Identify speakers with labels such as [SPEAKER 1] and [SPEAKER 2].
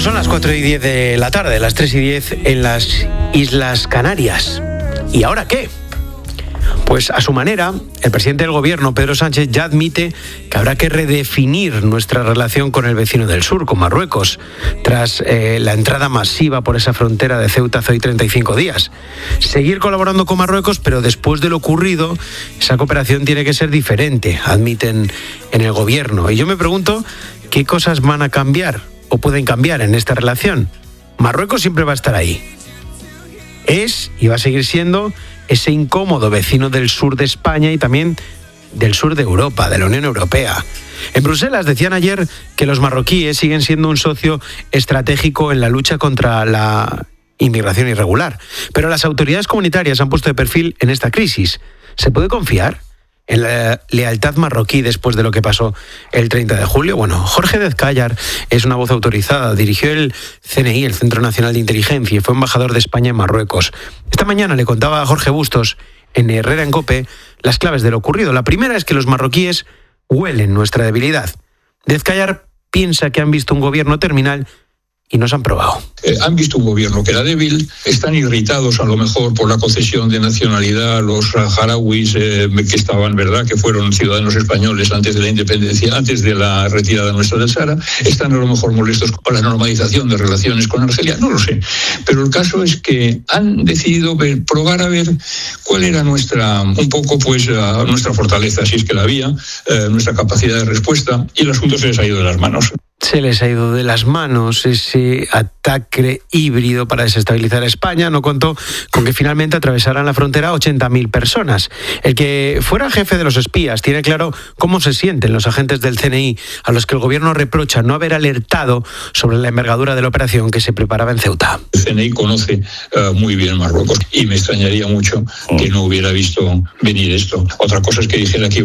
[SPEAKER 1] Son las 4:10 de la tarde, las 3:10 en las Islas Canarias. ¿Y ahora qué? Pues a su manera, el presidente del gobierno, Pedro Sánchez, ya admite que habrá que redefinir nuestra relación con el vecino del sur, con Marruecos, tras la entrada masiva por esa frontera de Ceuta hace hoy 35 días. Seguir colaborando con Marruecos, pero después de lo ocurrido, esa cooperación tiene que ser diferente, admiten en el gobierno. Y yo me pregunto, ¿qué cosas van a cambiar o pueden cambiar en esta relación? Marruecos siempre va a estar ahí. Es y va a seguir siendo ese incómodo vecino del sur de España y también del sur de Europa, de la Unión Europea. En Bruselas decían ayer que los marroquíes siguen siendo un socio estratégico en la lucha contra la inmigración irregular. Pero las autoridades comunitarias han puesto de perfil en esta crisis. ¿Se puede confiar en la lealtad marroquí después de lo que pasó el 30 de julio? Bueno, Jorge Dezcayar es una voz autorizada, dirigió el CNI, el Centro Nacional de Inteligencia, y fue embajador de España en Marruecos. Esta mañana le contaba a Jorge Bustos, en Herrera en COPE, las claves de lo ocurrido. La primera es que los marroquíes huelen nuestra debilidad. Dezcayar piensa que han visto un gobierno terminal y nos han probado.
[SPEAKER 2] Han visto un gobierno que era débil, están irritados a lo mejor por la concesión de nacionalidad a los saharauis que estaban, ¿verdad?, que fueron ciudadanos españoles antes de la independencia, antes de la retirada nuestra del Sahara. Están a lo mejor molestos con la normalización de relaciones con Argelia, no lo sé. Pero el caso es que han decidido probar a ver cuál era nuestra fortaleza, si es que la había, nuestra capacidad de respuesta, y el asunto se les ha ido de las manos.
[SPEAKER 1] Se les ha ido de las manos ese ataque híbrido para desestabilizar a España. No contó con que finalmente atravesaran la frontera 80.000 personas. El que fuera jefe de los espías tiene claro cómo se sienten los agentes del CNI, a los que el gobierno reprocha no haber alertado sobre la envergadura de la operación que se preparaba en Ceuta.
[SPEAKER 2] El CNI conoce muy bien Marruecos y me extrañaría mucho que no hubiera visto venir esto. Otra cosa es que dijera que